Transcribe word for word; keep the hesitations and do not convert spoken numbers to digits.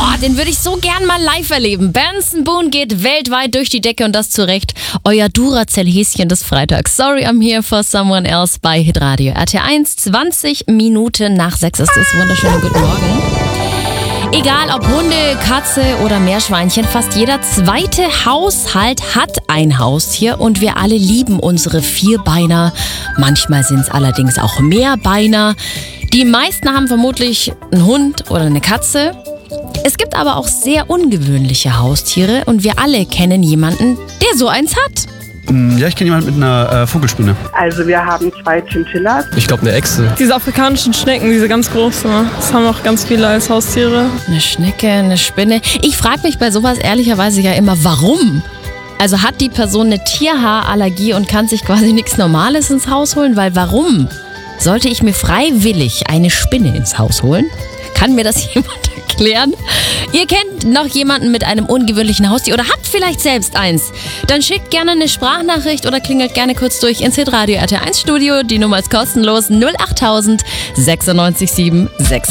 Boah, den würde ich so gern mal live erleben. Benson Boone geht weltweit durch die Decke und das zu Recht. Euer Duracell-Häschen des Freitags. Sorry, I'm here for someone else bei Hitradio R T eins. zwanzig Minuten nach sechs ist es. Wunderschönen guten Morgen. Egal ob Hunde, Katze oder Meerschweinchen, fast jeder zweite Haushalt hat ein Haustier und wir alle lieben unsere Vierbeiner. Manchmal sind es allerdings auch Mehrbeiner. Die meisten haben vermutlich einen Hund oder eine Katze. Es gibt aber auch sehr ungewöhnliche Haustiere und wir alle kennen jemanden, der so eins hat. Ja, ich kenne jemanden mit einer äh, Vogelspinne. Also wir haben zwei Chinchillas. Ich glaube eine Echse. Diese afrikanischen Schnecken, diese ganz großen, das haben auch ganz viele als Haustiere. Eine Schnecke, eine Spinne. Ich frage mich bei sowas ehrlicherweise ja immer, warum? Also hat die Person eine Tierhaarallergie und kann sich quasi nichts Normales ins Haus holen? Weil warum sollte ich mir freiwillig eine Spinne ins Haus holen? Kann mir das jemand erklären? Ihr kennt noch jemanden mit einem ungewöhnlichen Haustier oder habt vielleicht selbst eins? Dann schickt gerne eine Sprachnachricht oder klingelt gerne kurz durch ins Hitradio R T eins Studio. Die Nummer ist kostenlos null acht tausend sechsundneunzig sieben sechsundneunzig.